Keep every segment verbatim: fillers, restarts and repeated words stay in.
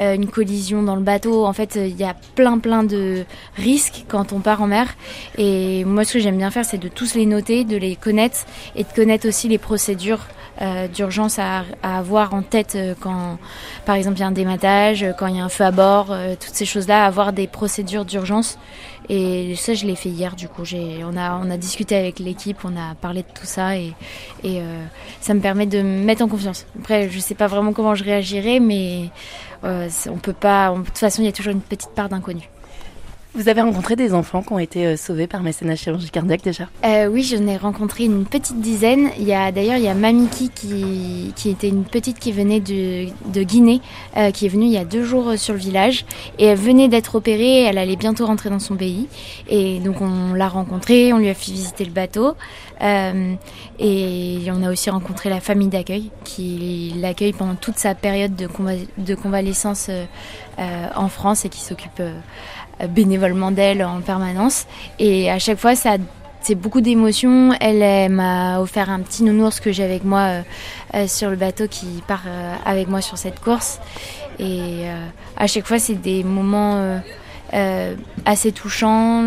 euh, une collision dans le bateau. En fait, il euh, y a plein plein de risques quand on part en mer. Et moi, ce que j'aime bien faire, c'est de tous les noter, de les connaître et de connaître aussi les procédures euh, d'urgence à, à avoir en tête euh, quand, par exemple, il y a un dématage, quand il y a un feu à bord, euh, toutes ces choses-là, avoir des procédures d'urgence. Et ça, je l'ai fait hier, du coup. J'ai, on, a, on a discuté avec l'équipe, on a parlé de tout ça et, et euh, ça me permet de me mettre en confiance. Après, je ne sais pas vraiment comment je réagirai, mais euh, on peut pas. On, de toute façon, il y a toujours une petite part d'inconnu. Vous avez rencontré des enfants qui ont été euh, sauvés par mécénat chirurgie cardiaque déjà ? euh, Oui, j'en ai rencontré une petite dizaine. Il y a, d'ailleurs, il y a Mamiki qui, qui était une petite qui venait de, de Guinée, euh, qui est venue il y a deux jours sur le village. Et elle venait d'être opérée, elle allait bientôt rentrer dans son pays. Et donc on l'a rencontrée, on lui a fait visiter le bateau. Euh, et on a aussi rencontré la famille d'accueil qui l'accueille pendant toute sa période de, conva- de convalescence euh, euh, en France et qui s'occupe euh, bénévolement d'elle en permanence. Et à chaque fois, ça, c'est beaucoup d'émotions. Elle, elle m'a offert un petit nounours que j'ai avec moi euh, euh, sur le bateau qui part euh, avec moi sur cette course. Et euh, à chaque fois, c'est des moments euh, euh, assez touchants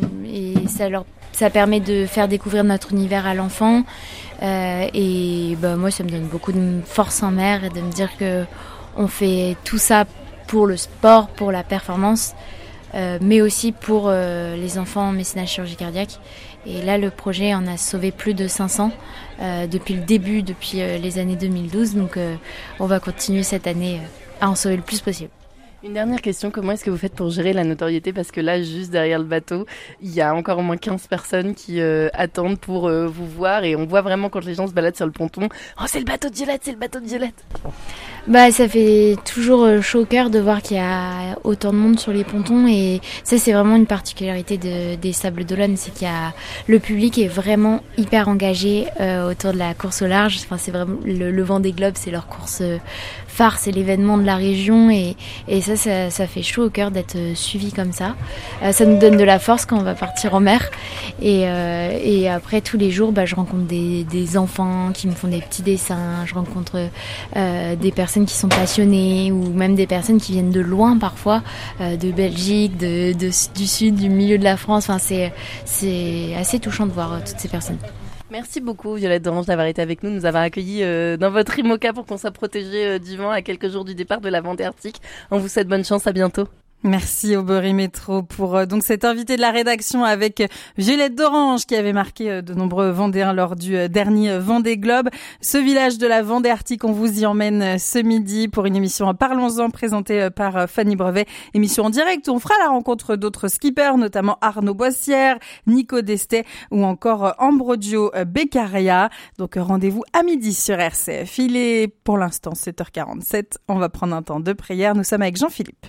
et ça leur ça permet de faire découvrir notre univers à l'enfant. Euh, et bah, moi, ça me donne beaucoup de force en mer et de me dire que on fait tout ça pour le sport, pour la performance. Euh, mais aussi pour euh, les enfants en mécénat chirurgie cardiaque. Et là, le projet en a sauvé plus de cinq cents euh, depuis le début, depuis euh, les années deux mille douze. Donc, euh, on va continuer cette année euh, à en sauver le plus possible. Une dernière question, comment est-ce que vous faites pour gérer la notoriété ? Parce que là, juste derrière le bateau, il y a encore au moins quinze personnes qui euh, attendent pour euh, vous voir. Et on voit vraiment quand les gens se baladent sur le ponton, « Oh, c'est le bateau de Violette, c'est le bateau de Violette !» Bah, ça fait toujours chaud au cœur de voir qu'il y a autant de monde sur les pontons. Et ça, c'est vraiment une particularité de, des Sables d'Olonne, c'est qu'il y a le public est vraiment hyper engagé euh, autour de la course au large. Enfin, c'est vraiment le, le Vendée Globe, c'est leur course euh, phare, c'est l'événement de la région. Et, et ça, ça, ça fait chaud au cœur d'être suivi comme ça. Euh, ça nous donne de la force quand on va partir en mer. Et, euh, et après, tous les jours, bah, je rencontre des, des enfants qui me font des petits dessins. Je rencontre euh, des personnes qui sont passionnées ou même des personnes qui viennent de loin parfois, euh, de Belgique, de, de, du sud, du milieu de la France. Enfin, c'est, c'est assez touchant de voir euh, toutes ces personnes. Merci beaucoup Violette d'Orange d'avoir été avec nous, de nous avoir accueillis euh, dans votre IMOCA pour qu'on soit protégé euh, du vent à quelques jours du départ de la Vendée Arctique. On vous souhaite bonne chance, à bientôt. Merci au Bory Métro pour euh, donc cet invité de la rédaction avec Violette d'Orange qui avait marqué euh, de nombreux Vendéens lors du euh, dernier Vendée Globe. Ce village de la Vendée Arctique, on vous y emmène euh, ce midi pour une émission Parlons-en présentée euh, par euh, Fanny Brevet. Émission en direct où on fera la rencontre d'autres skippers, notamment Arnaud Boissière, Nico Destet ou encore euh, Ambrogio euh, Beccaria. Donc euh, rendez-vous à midi sur R C F. Il est pour l'instant sept heures quarante-sept. On va prendre un temps de prière. Nous sommes avec Jean-Philippe.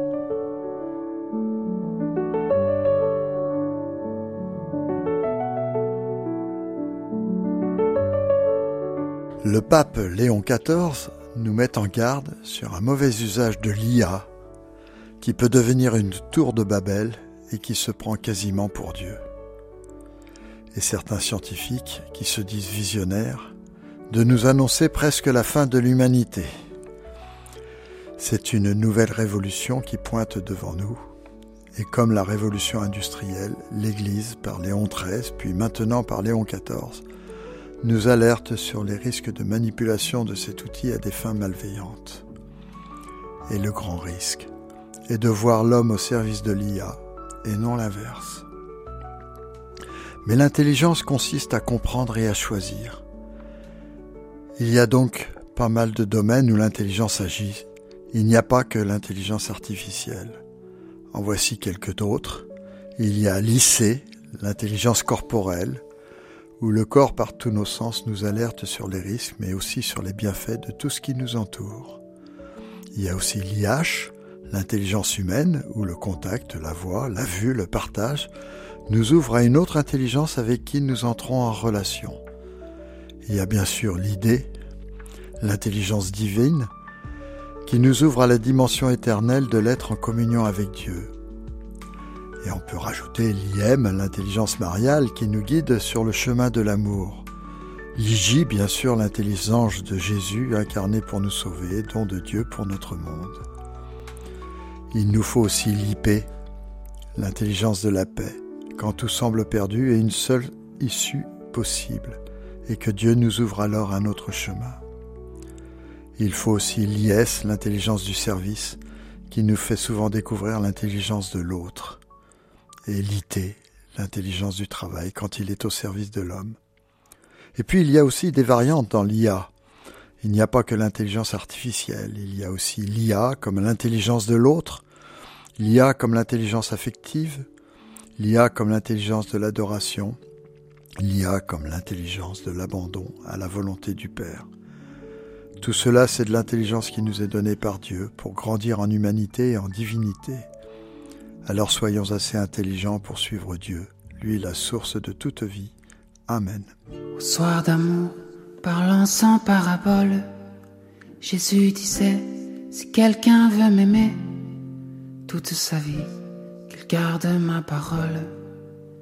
Le pape Léon quatorze nous met en garde sur un mauvais usage de l'I A qui peut devenir une tour de Babel et qui se prend quasiment pour Dieu. Et certains scientifiques, qui se disent visionnaires, de nous annoncer presque la fin de l'humanité. C'est une nouvelle révolution qui pointe devant nous. Et comme la révolution industrielle, l'Église, par Léon treize, puis maintenant par Léon quatorze, nous alerte sur les risques de manipulation de cet outil à des fins malveillantes. Et le grand risque est de voir l'homme au service de l'I A et non l'inverse. Mais l'intelligence consiste à comprendre et à choisir. Il y a donc pas mal de domaines où l'intelligence agit. Il n'y a pas que l'intelligence artificielle. En voici quelques autres. Il y a l'I C, l'intelligence corporelle, où le corps par tous nos sens nous alerte sur les risques, mais aussi sur les bienfaits de tout ce qui nous entoure. Il y a aussi l'I H, l'intelligence humaine, où le contact, la voix, la vue, le partage, nous ouvre à une autre intelligence avec qui nous entrons en relation. Il y a bien sûr l'idée, l'intelligence divine, qui nous ouvre à la dimension éternelle de l'être en communion avec Dieu. Et on peut rajouter l'I M, l'intelligence mariale, qui nous guide sur le chemin de l'amour. L'I J, bien sûr, l'intelligence de Jésus, incarné pour nous sauver, don de Dieu pour notre monde. Il nous faut aussi l'I P, l'intelligence de la paix, quand tout semble perdu et une seule issue possible, et que Dieu nous ouvre alors un autre chemin. Il faut aussi l'I S, l'intelligence du service, qui nous fait souvent découvrir l'intelligence de l'autre, et l'I T, l'intelligence du travail, quand il est au service de l'homme. Et puis il y a aussi des variantes dans l'I A. Il n'y a pas que l'intelligence artificielle, il y a aussi l'I A comme l'intelligence de l'autre, l'I A comme l'intelligence affective, l'I A comme l'intelligence de l'adoration, l'I A comme l'intelligence de l'abandon à la volonté du Père. Tout cela, c'est de l'intelligence qui nous est donnée par Dieu pour grandir en humanité et en divinité. Alors soyons assez intelligents pour suivre Dieu, lui la source de toute vie. Amen. Au soir d'amour, parlant sans parabole, Jésus disait, si quelqu'un veut m'aimer, toute sa vie, qu'il garde ma parole.